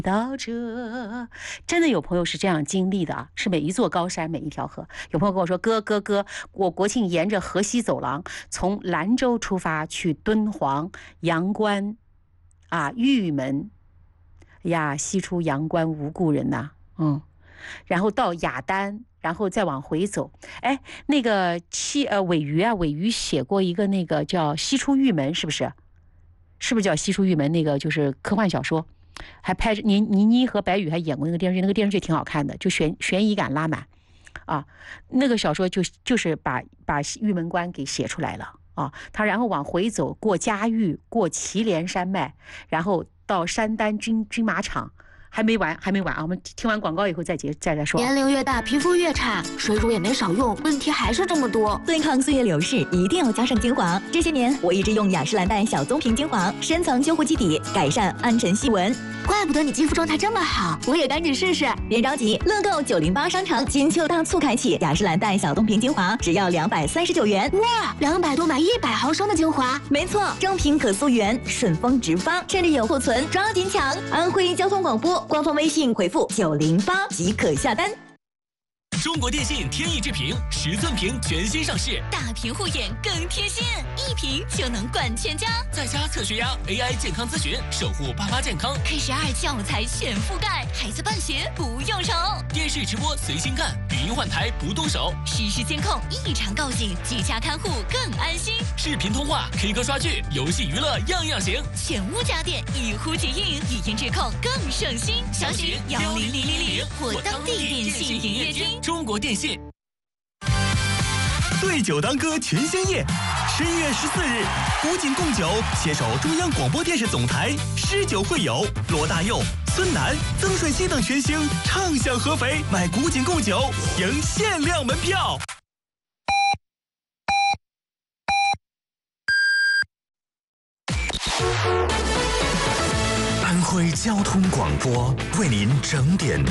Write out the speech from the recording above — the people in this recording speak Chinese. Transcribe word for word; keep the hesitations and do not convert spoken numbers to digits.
到这，真的有朋友是这样经历的啊，是每一座高山，每一条河。有朋友跟我说，哥哥哥，我国庆沿着河西走廊，从兰州出发去敦煌、阳关，啊，玉门，呀，西出阳关无故人呐，嗯，然后到雅丹，然后再往回走。哎，那个七呃尾鱼啊，尾鱼写过一个那个叫《西出玉门》，是不是？是不是叫《西出玉门》？那个就是科幻小说。还拍倪倪妮和白宇还演过那个电视剧，那个电视剧挺好看的，就悬悬疑感拉满，啊，那个小说就就是把把玉门关给写出来了啊，他然后往回走，过嘉峪，过祁连山脉，然后到山丹军军马场。还没完，还没完啊！我们听完广告以后再结再再说。 年龄越大，皮肤越差，水乳也没少用，问题还是这么多。 对抗岁月流逝，一定要加上精华。这些年，我一直用雅诗兰黛小棕瓶精华，深层修护基底，改善暗沉细纹。 怪不得你肌肤状态这么好，我也赶紧试试。 别着急，乐购九零八商城金秋大促开启，雅诗兰黛小棕瓶精华只要两百三十九元。 哇，两百多买一百毫升的精华， 没错，正品可溯源，顺丰直发，趁着有库存，抓紧抢！安徽交通广播官方微信回复九零八即可下单。 中国电信天翼智屏十寸屏全新上市， 大屏护眼更贴心，一屏就能管全家。 在家测血压 ，A I 健康咨询，守护爸妈健康。 K 十二教材全覆盖，孩子办学不用愁。 电视直播随心干，语音换台不动手。 实时监控，异常告警，居家看护更安心。 视频通话、K 歌刷剧、游戏娱乐样样行。 全屋家电一呼即应，语音质控更省心。详询幺零零零零或当地电信营业厅。 中国电信。 对酒当歌全新夜，十一月十四日，古井贡酒携手中央广播电视总台，诗酒会友，罗大佑、孙楠、曾舜晞等全星畅享合肥，买古井贡酒赢限量门票。 安徽交通广播为您整点